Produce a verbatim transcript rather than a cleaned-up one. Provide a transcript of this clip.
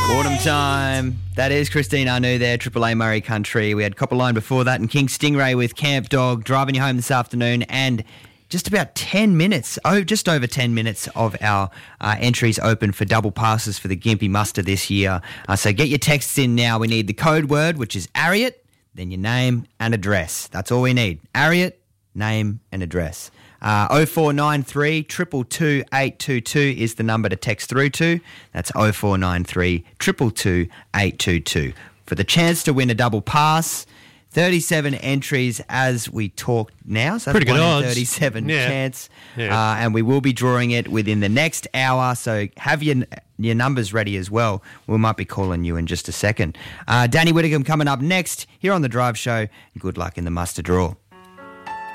Autumn time. That is Christine Anu there, Triple A Murray Country. We had Copperline before that and King Stingray with Camp Dog, driving you home this afternoon, and just about ten minutes, oh, just over ten minutes of our uh, entries open for double passes for the Gympie Muster this year. Uh, so get your texts in now. We need the code word, which is Ariat, then your name and address. That's all we need. Ariat, name and address. Uh, oh four nine three, two two two, eight two two is the number to text through to. That's oh four nine three, two two two, eight two two. For the chance to win a double pass, thirty-seven entries as we talk now. So that's pretty good one in odds. thirty-seven Yeah. chance. Yeah. Uh, and we will be drawing it within the next hour. So have your your numbers ready as well. We might be calling you in just a second. Uh, Danny Whittingham coming up next here on The Drive Show. Good luck in the muster draw.